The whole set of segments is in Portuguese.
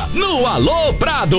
no Alô Prado.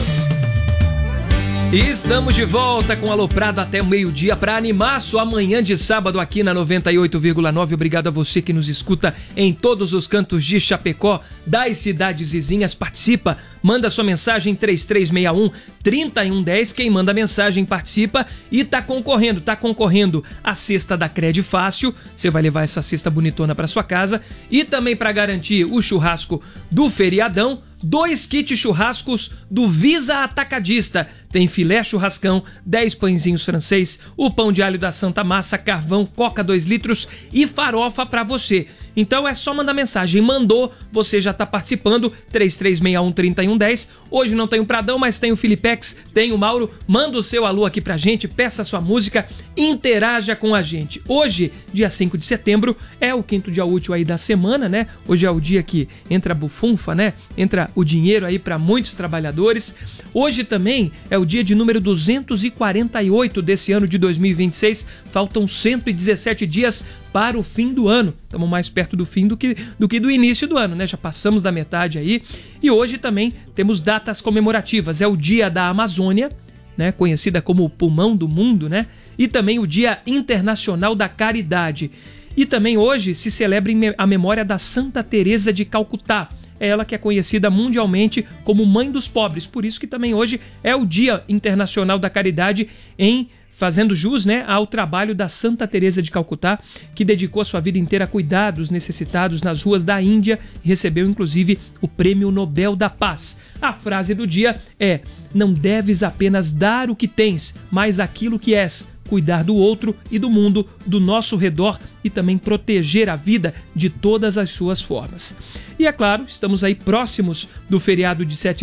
E estamos de volta com Alô Prado até o meio-dia para animar sua manhã de sábado aqui na 98,9. Obrigado a você que nos escuta em todos os cantos de Chapecó, das cidades vizinhas. Participa, manda sua mensagem 3361-3110. Quem manda mensagem participa e tá concorrendo à cesta da Cred Fácil. Você vai levar essa cesta bonitona para sua casa. E também para garantir o churrasco do feriadão, 2 kits churrascos do Visa Atacadista. Tem filé churrascão, 10 pãezinhos francês, o pão de alho da Santa Massa, carvão, coca 2 litros e farofa para você. Então é só mandar mensagem. Mandou, você já tá participando. 3361-3110. Hoje não tem o Pradão, mas tem o Filipex, tem o Mauro. Manda o seu alô aqui pra gente, peça a sua música, interaja com a gente. Hoje, dia 5 de setembro, é o 5º dia útil aí da semana, né? Hoje é o dia que entra a bufunfa, né? Entra o dinheiro aí para muitos trabalhadores. Hoje também é o dia de número 248 desse ano de 2026. Faltam 117 dias para o fim do ano. Estamos mais perto do fim do que do início do ano, né? Já passamos da metade aí. E hoje também temos datas comemorativas. É o Dia da Amazônia, né? Conhecida como o pulmão do mundo, né? E também o Dia Internacional da Caridade. E também hoje se celebra a memória da Santa Teresa de Calcutá. É ela que é conhecida mundialmente como Mãe dos Pobres. Por isso que também hoje é o Dia Internacional da Caridade, fazendo jus, né, ao trabalho da Santa Teresa de Calcutá, que dedicou a sua vida inteira a cuidar dos necessitados nas ruas da Índia e recebeu inclusive o Prêmio Nobel da Paz. A frase do dia é: não deves apenas dar o que tens, mas aquilo que és. Cuidar do outro e do mundo do nosso redor e também proteger a vida de todas as suas formas. E é claro, estamos aí próximos do feriado de 7